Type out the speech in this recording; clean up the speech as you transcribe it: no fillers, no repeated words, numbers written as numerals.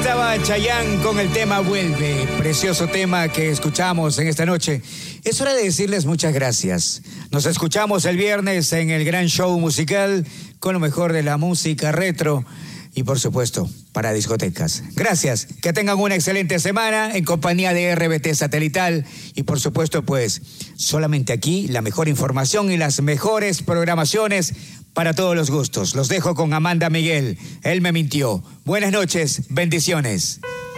estaba Chayanne con el tema Vuelve, precioso tema que escuchamos en esta noche. Es hora de decirles muchas gracias. Nos escuchamos el viernes en el gran show musical con lo mejor de la música retro y por supuesto para discotecas. Gracias, que tengan una excelente semana en compañía de RBT Satelital y por supuesto pues solamente aquí la mejor información y las mejores programaciones para todos los gustos. Los dejo con Amanda Miguel. Él me mintió. Buenas noches, bendiciones.